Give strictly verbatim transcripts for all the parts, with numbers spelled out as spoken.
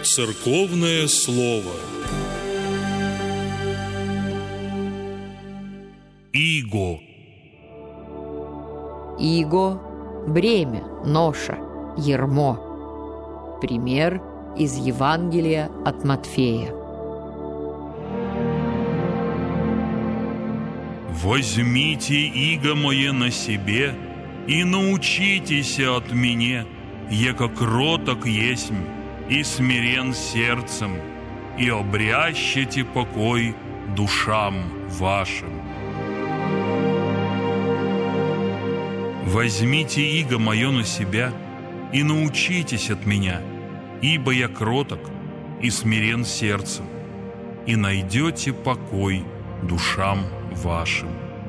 Церковное слово. Иго. Иго – бремя, ноша, ярмо. Пример из Евангелия от Матфея. «Возьмите иго мое на себе, и научитесь от меня, яко кроток есмь, и смирен сердцем, и обрящете покой душам вашим. Возьмите иго мое на себя, и научитесь от меня, ибо я кроток и смирен сердцем, и найдете покой душам вашим».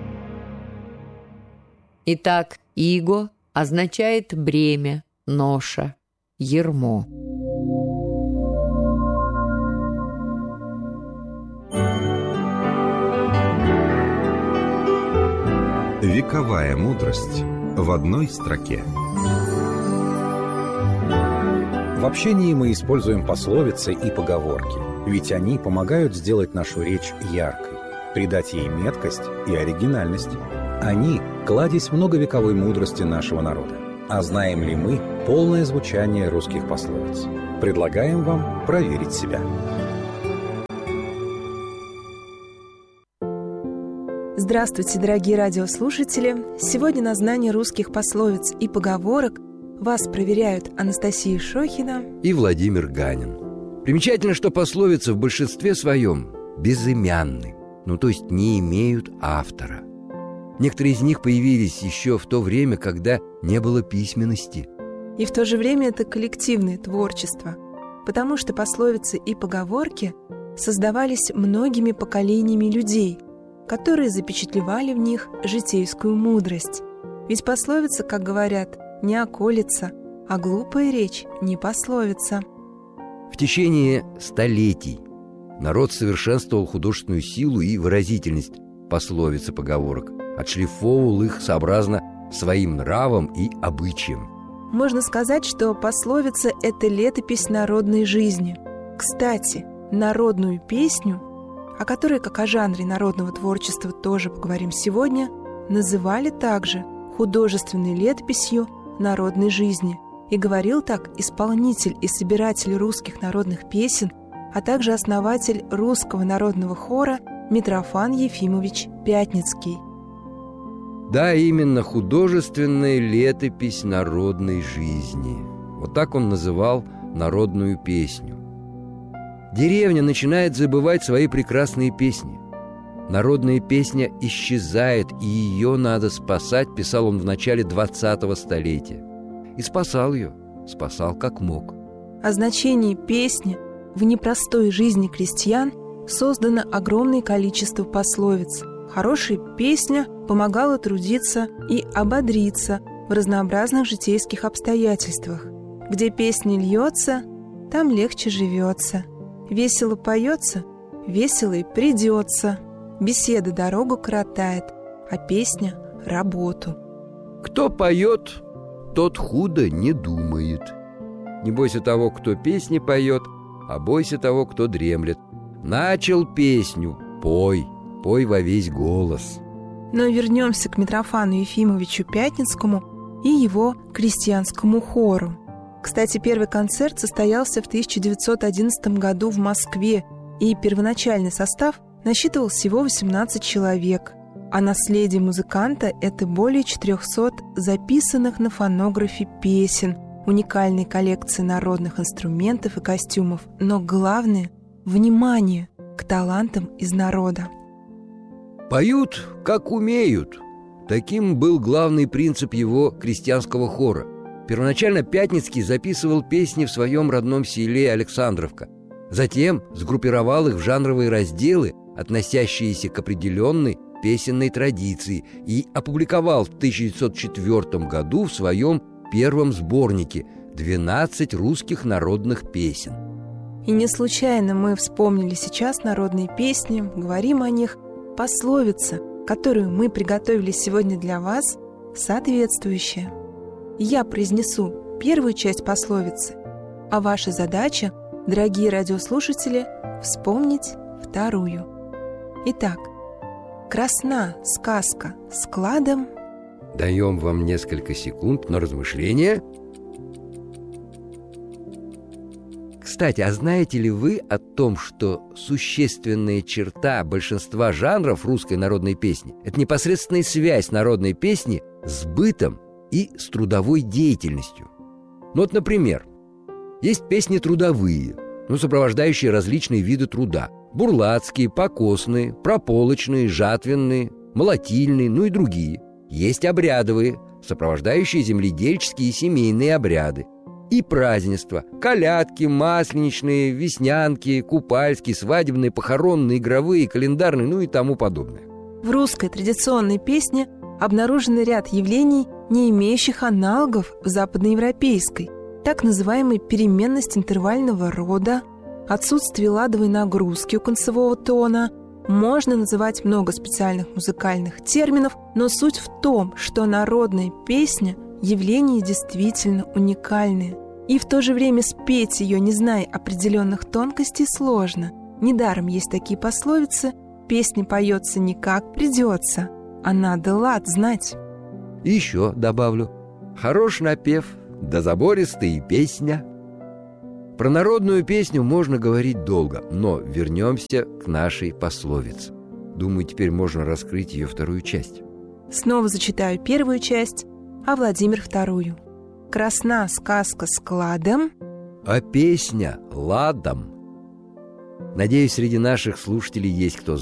Итак, иго означает бремя, ноша, ярмо. Вековая мудрость в одной строке. В общении мы используем пословицы и поговорки, ведь они помогают сделать нашу речь яркой, придать ей меткость и оригинальность. Они – кладезь многовековой мудрости нашего народа. А знаем ли мы полное звучание русских пословиц? Предлагаем вам проверить себя. Здравствуйте, дорогие радиослушатели! Сегодня на знание русских пословиц и поговорок вас проверяют Анастасия Шохина и Владимир Ганин. Примечательно, что пословицы в большинстве своем безымянны, ну то есть не имеют автора. Некоторые из них появились еще в то время, когда не было письменности. И в то же время это коллективное творчество, потому что пословицы и поговорки создавались многими поколениями людей, которые запечатлевали в них житейскую мудрость. Ведь пословица, как говорят, не околица, а глупая речь не пословица. В течение столетий народ совершенствовал художественную силу и выразительность пословиц и поговорок, отшлифовывал их сообразно своим нравам и обычаям. Можно сказать, что пословица – это летопись народной жизни. Кстати, народную песню, о которой, как о жанре народного творчества, тоже поговорим сегодня, называли также художественной летописью народной жизни. И говорил так исполнитель и собиратель русских народных песен, а также основатель русского народного хора Митрофан Ефимович Пятницкий. Да, именно художественная летопись народной жизни. Вот так он называл народную песню. Деревня начинает забывать свои прекрасные песни. Народная песня исчезает, и ее надо спасать, писал он в начале двадцатого столетия. И спасал ее, спасал как мог. О значении песни в непростой жизни крестьян создано огромное количество пословиц. Хорошая песня помогала трудиться и ободриться в разнообразных житейских обстоятельствах. Где песня льется, там легче живется. Весело поется, весело и придется. Беседа дорогу коротает, а песня — работу. Кто поет, тот худо не думает. Не бойся того, кто песни поет, а бойся того, кто дремлет. Начал песню — пой, пой во весь голос. Но вернемся к Митрофану Ефимовичу Пятницкому и его крестьянскому хору. Кстати, первый концерт состоялся в тысяча девятьсот одиннадцатом году в Москве, и первоначальный состав насчитывал всего восемнадцать человек. А наследие музыканта – это более четырехсот записанных на фонографе песен, уникальной коллекции народных инструментов и костюмов, но главное – внимание к талантам из народа. Поют, как умеют. Таким был главный принцип его крестьянского хора. Первоначально Пятницкий записывал песни в своем родном селе Александровка. Затем сгруппировал их в жанровые разделы, относящиеся к определенной песенной традиции, и опубликовал в тысяча девятьсот четвёртом году в своем первом сборнике «двенадцать русских народных песен». И не случайно мы вспомнили сейчас народные песни, говорим о них. Пословица, которую мы приготовили сегодня для вас, соответствующая. Я произнесу первую часть пословицы, а ваша задача Дорогие радиослушатели, вспомнить вторую. Итак, красна сказка с кладом. Даем вам несколько секунд на размышление. Кстати, а знаете ли вы о том, что существенная черта большинства жанров русской народной песни – это непосредственная связь народной песни с бытом и с трудовой деятельностью? Ну вот, например, есть песни трудовые, ну, сопровождающие различные виды труда: бурлацкие, покосные, прополочные, жатвенные, молотильные, ну и другие. Есть обрядовые, сопровождающие земледельческие и семейные обряды. И празднества: колядки, масленичные, веснянки, купальские, свадебные, похоронные, игровые, календарные, ну и тому подобное. В русской традиционной песне обнаружен ряд явлений, не имеющих аналогов в западноевропейской. Так называемая переменность интервального рода, отсутствие ладовой нагрузки у концевого тона. Можно называть много специальных музыкальных терминов, но суть в том, что народная песня – явление действительно уникальное. И в то же время спеть ее, не зная определенных тонкостей, сложно. Недаром есть такие пословицы: «Песня поется не как придется, а надо лад знать». И еще добавлю: хорош напев, да забористая песня. Про народную песню можно говорить долго, но вернемся к нашей пословице. Думаю, теперь можно раскрыть ее вторую часть. Снова зачитаю первую часть, а Владимир вторую. Красна сказка с кладом, а песня ладом. Надеюсь, среди наших слушателей есть кто